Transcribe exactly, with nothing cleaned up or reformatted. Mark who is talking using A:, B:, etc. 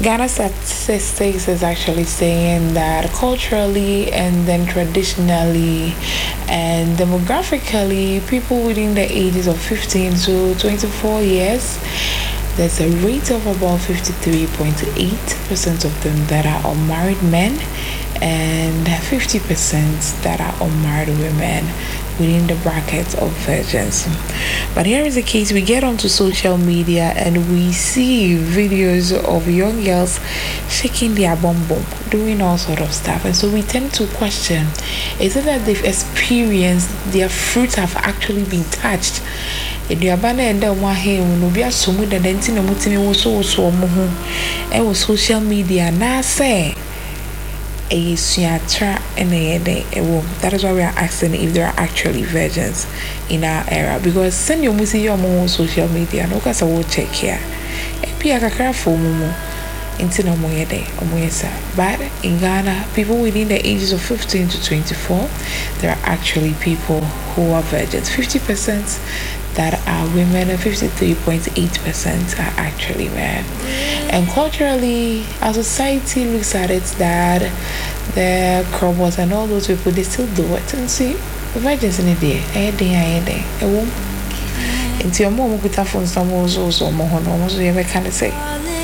A: Ghana statistics is actually saying that culturally and then traditionally and demographically, people within the ages of fifteen to twenty-four years, there's a rate of about fifty-three point eight percent of them that are unmarried men and fifty percent that are unmarried women within the bracket of virgins. But here is the case: we get onto social media and we see videos of young girls shaking their bum bum, doing all sort of stuff, and so we tend to question, is it that they've experienced their fruits have actually been touched? Eduabana enda omo he no bia somu da denti na mutimi wo so so omo ho e wo social media na say e suatra ene ede e wo. That is why we are asking if there are actually virgins in our era, because send your musi your omo social media no kasa wo check here e bia kakra fo mu into no mo yede omo yesa. But in Ghana, people within the ages of fifteen to twenty-four, there are actually people who are virgins. fifty percent that are women and fifty-three point eight percent are actually men. And culturally, our society looks at it that the crobos and all those people, they still do it. And see, virgins in a day, a day, a day, a womb. Into your mom, with a phone, some also, so more, almost, you ever kind of say.